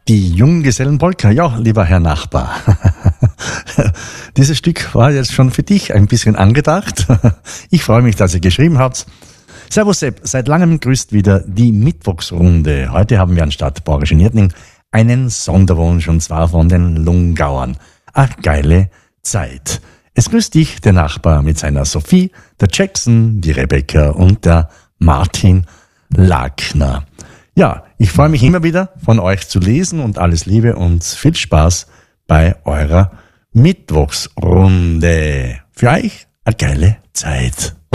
Die Junggesellenpolka, ja, lieber Herr Nachbar. Dieses Stück war jetzt schon für dich ein bisschen angedacht. Ich freue mich, dass ihr geschrieben habt. Servus Sepp, seit langem grüßt wieder die Mittwochsrunde. Heute haben wir anstatt Borgische Niertning einen Sonderwunsch, und zwar von den Lungauern. Ach, geile Zeit. Es grüßt dich der Nachbar mit seiner Sophie, der Jackson, die Rebecca und der Martin Lackner. Ja, ich freue mich immer wieder, von euch zu lesen, und alles Liebe und viel Spaß bei eurer Mittwochsrunde. Für euch eine geile Zeit.